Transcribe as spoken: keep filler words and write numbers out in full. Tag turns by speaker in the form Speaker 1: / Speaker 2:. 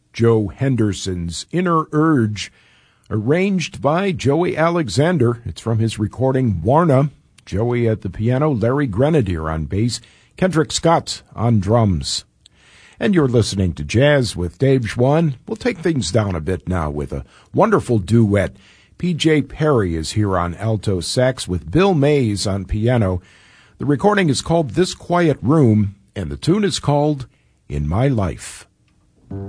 Speaker 1: Joe Henderson's Inner Urge, arranged by Joey Alexander. It's from his recording Warna. Joey at the piano, Larry Grenadier on bass, Kendrick Scott on drums. And you're listening to Jazz with Dave Schwann. We'll take things down a bit now with a wonderful duet. P J Perry is here on alto sax with Bill Mays on piano. The recording is called This Quiet Room, and the tune is called In My Life.